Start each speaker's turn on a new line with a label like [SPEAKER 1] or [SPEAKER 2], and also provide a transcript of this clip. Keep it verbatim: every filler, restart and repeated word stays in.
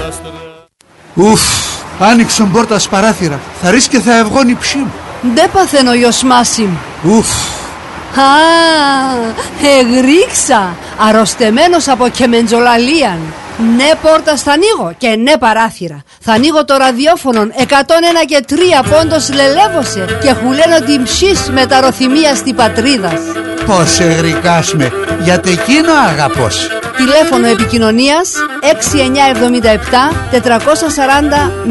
[SPEAKER 1] Ουφ, άνοιξαν πόρτα παράθυρα. Θα ρίξει και θα ευγώνει ψήμ.
[SPEAKER 2] Ντε παθαίνω Ιωσμάσιμ.
[SPEAKER 1] Ουφ.
[SPEAKER 2] Α, εγρίξα. Αρρωστεμένος από κεμεντζολαλίαν. Ναι πόρτα θα ανοίγω και ναι παράθυρα. Θα ανοίγω το ραδιόφωνο εκατόν ένα και τρία πόντος λελεύωσε και χουλένω την ψής με τα ροθυμία στη πατρίδας.
[SPEAKER 1] Πώς εγρικάς με, γιατί εκείνο αγαπώς.
[SPEAKER 2] Τηλέφωνο επικοινωνίας έξι εννιά εβδομήντα επτά τετρακόσια σαράντα